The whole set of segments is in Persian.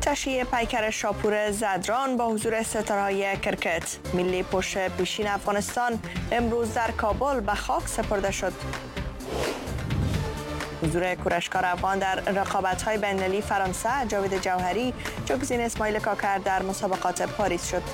تشییع پیکر شاپور زدران با حضور ستاره‌های کرکت. ملی پشت پیشین افغانستان امروز در کابل به خاک سپرده شد. حضور کورشکار افغان در رقابت‌های بین‌المللی فرانسه جاوید جوهری جایگزین اسماعیل کاکر در مسابقات پاریس شد.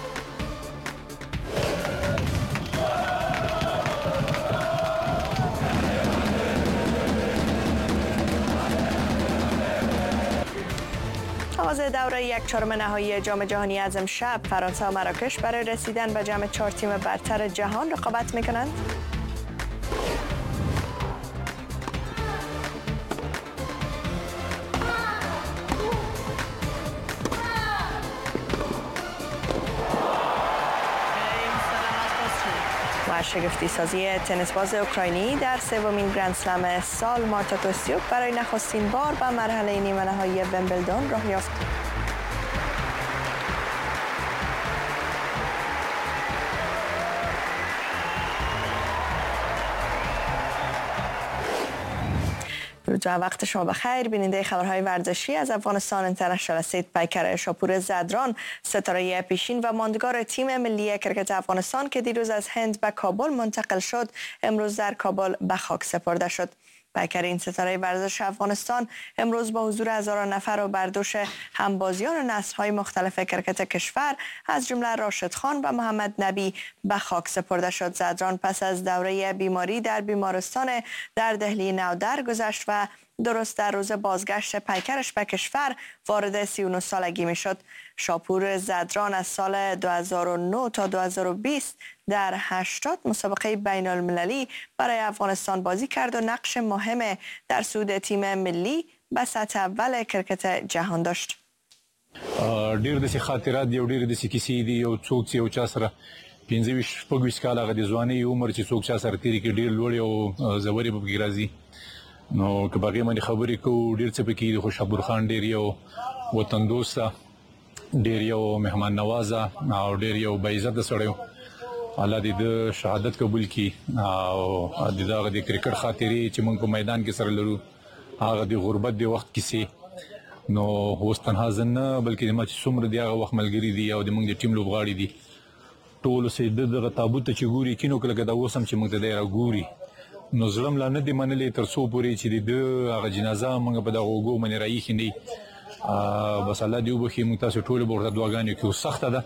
آغاز دوره 1/4 نهایی جام جهانی از امشب فرانسه و مراکش برای رسیدن به جمع 4 تیم برتر جهان رقابت می‌کنند. و شگفتی سازی تنیس باز اوکراینی در سومین گرند اسلم سال مارتا کوستیوک برای نخستین بار به مرحله نیمه نهایی ویمبلدون راه یافت. درود و وقت شما بخیر. بیننده خبرهای ورزشی از افغانستان اینترنشنال استیت. پیکر شاپور زدران ستاره پیشین و ماندگار تیم ملی کرکت افغانستان که دیروز از هند به کابل منتقل شد امروز در کابل به خاک سپرده شد. پیکر این ستاره ورزش افغانستان امروز با حضور هزاران نفر و بردوش همبازیان و نسل‌های مختلف کرکت کشور از جمله راشد خان و محمد نبی به خاک سپرده شد. زدران پس از دوره بیماری در بیمارستان در دهلی نو درگذشت و درست در روز بازگشت پیکرش به کشور وارد 39 سالگی می شد. شاپور زدران از سال 2009 تا 2020 در 80 مسابقه بین المللی برای افغانستان بازی کرد و نقش مهم در صعود تیم ملی به سطح اول کرکت جهان داشت. ډیر د خاطرات دی ډیر د کیسې دی او څوک چې یو چا سره 15 کال هغه د ځواني عمر چې څوک چا سره تیری کې ډیر لوړ او زوري په کې راځي نو که باقي باندې خبرې کو ډیر څه پکې د خوشابور خان ډیر یو وطن دوسته ډیر یو مهمان نوازه او ډیر یو باعزت سره الله دې د شهادت قبول کړي او دغه د کرکټ خاطرې چې موږ په میدان کې سره لرو هغه د غربت د وخت کیسې نو اوس تنها زنه بلکې ما چې څومره دی هغه وخت ملګری دي او د موږ د ټیم لوبغاړي دي ټول سه دغه تابوت چې ګوري کینو کله دا اوسم چې موږ ته دی را ګوري نو ظلم لا نه دی منلې تر څو پورې چې د هغه جنازه موږ په دغه وګو باندې رايخې نه بس الله دې وبخي موږ تاسو ټول ورته دعاګانې کوو سخته ده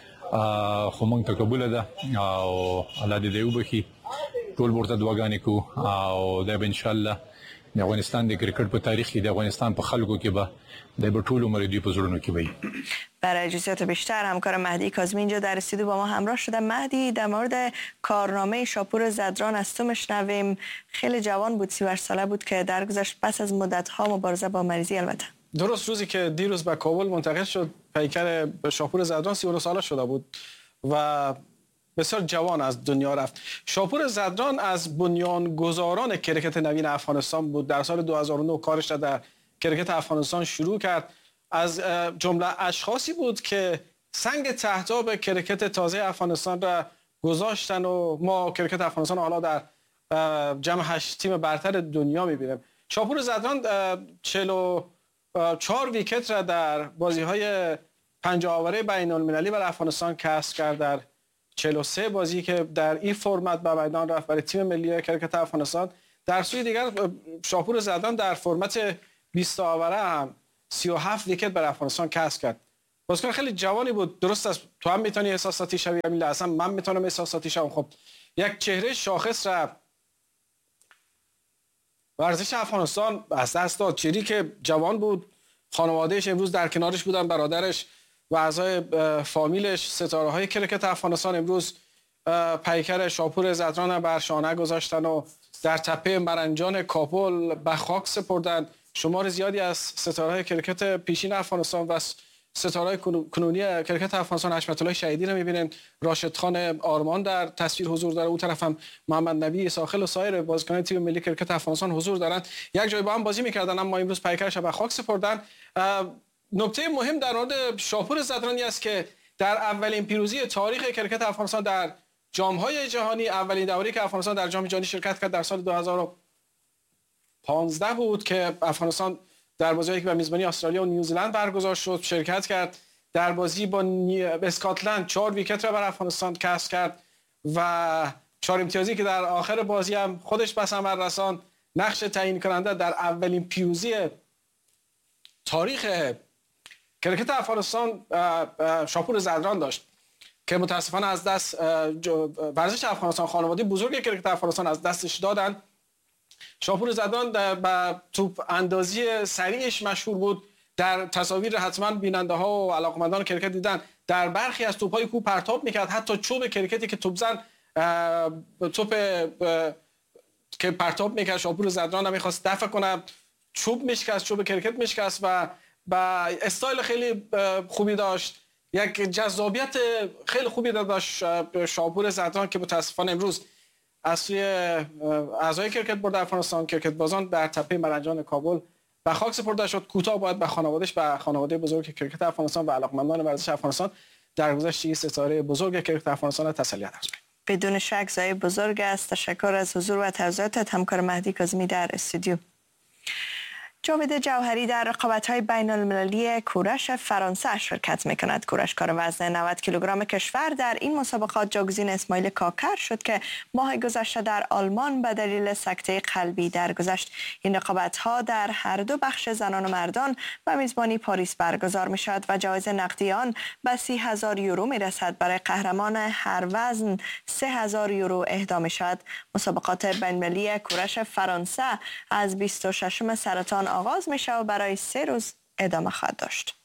خو موږ ته قبول ده او الله دې وبخي ټول ورته دعاګانې کوو او دا به ان شاء الله د افغانستان د کرکټ په تاریخ کې د افغانستان په خلکو کې به د ټول عمر دوی په زړونو کې وي. برای جزئیات بیشتر همکار مهدی کاظمی اینجا در استودیو با ما همراه شده. مهدی در مورد کارنامه شاپور زدران از تو میشنویم. خیلی جوان بود، 38 ساله بود که درگذشت پس از مدت‌ها مبارزه با مریضی. البته درست روزی که دیروز به کابل منتقل شد پیکر شاپور زدران 39 ساله شده بود و بسیار جوان از دنیا رفت. شاپور زدران از بنیانگذاران کرکت نوین افغانستان بود. در سال 2009 کارش را در کرکت افغانستان شروع کرد. از جمله اشخاصی بود که سنگ ته‌تاب کرکت تازه افغانستان را گذاشتن و ما کرکت افغانستان حالا در جمع 8 تیم برتر دنیا می‌بینیم. شاپور زدران 44 ویکت را در بازی‌های 50 آوره بین‌المللی برای افغانستان کسب کرد. در 43 بازی که در این فرمت به میدان رفت برای تیم ملی کرکت افغانستان. در سوی دیگر شاپور زدران در فرمت 20 آوره هم 37 ویکت برای افغانستان کسب کرد. بازیکن خیلی جوانی بود. درست است تو هم میتونی احساساتی شوی امیل حسن، من میتونم احساساتی شوم. خب یک چهره شاخص را ورزش افغانستان از دست داد. چهری که جوان بود، خانوادهش امروز در کنارش بودن، برادرش و اعضای فامیلش ستاره های کرکت افغانستان امروز پیکر شاپور زدران بر شانه گذاشتن و در تپه مرنجان کابل به خاک سپردن. شمار زیادی از ستاره های کرکت پیشین افغانستان و ستاره کنونی کرکت افغانستان حشمت الله شهیدی رو میبینن. راشد خان آرمان در تصویر حضور داره، اون طرف هم محمد نبی ساخل و سایر بازیکنان تیم ملی کرکت افغانستان حضور دارند. یک جای با هم بازی میکردن اما امروز پیکرش به خاک سپردن. نکته مهم در مورد شاپور زدرانی است که در اولین پیروزی تاریخ کرکت افغانستان در جام‌های جهانی، اولین دوره‌ای که افغانستان در جام جهانی شرکت کرد در سال 2015 بود که افغانستان در بازی که به میزبانی استرالیا و نیوزیلند برگزار شد شرکت کرد. در بازی با اسکاتلند 4 ویکت را بر افغانستان کسب کرد و 4 امتیازی که در آخر بازی هم خودش به ثمر رساند. نقش تعیین کننده در اولین پیروزی تاریخ کرکت افغانستان شاپور زدران داشت که متاسفانه از دست ورزش افغانستان، خانواده بزرگ کرکت افغانستان از دستش دادن. شاپور زدران با توپ اندازی سریعش مشهور بود. در تصاویر حتما بیننده ها و علاقمندان کرکت دیدن در برخی از توپ‌های کو پرتاب میکرد. حتی چوب کرکتی که توپزن توپ که پرتاب میکرد شاپور زدران هم میخواست دفع کنه، چوب میشکست، چوب کرکت میشکست و با استایل خیلی خوبی داشت. یک جذابیت خیلی خوبی داشت شاپور زدران که متاسفانه امروز از سوی اعضای کرکت بورد افغانستان کرکت بازان در تپه مرنجان کابل به خاک سپرده شد. کوتاه باید به خانواده‌اش، به خانواده بزرگ کرکت افغانستان و علاقمندان ورزش افغانستان در گذشت ستاره بزرگ کرکت افغانستان تسلیت عرض کنیم. بدون شک زای بزرگ است. تشکر از حضور و توضیحات همکار مهدی کاظمی در استودیو. جاوید جوهری در رقابت‌های بین‌المللی کورش فرانسه شرکت می‌کند. کورشکار وزن 90 کیلوگرم کشور در این مسابقات جاگزین اسماعیل کاکر شد که ماه گذشته در آلمان به دلیل سکته قلبی درگذشت. این رقابت‌ها در هر دو بخش زنان و مردان به میزبانی پاریس برگزار می‌شود و جایزه نقدی آن به 30,000 یورو می‌رسد. برای قهرمان هر وزن 3,000 یورو اهدا می‌شود. مسابقات بین‌المللی کورش فرانسه از 26 سرطان آغاز میشه و برای 3 روز ادامه خواهد داشت.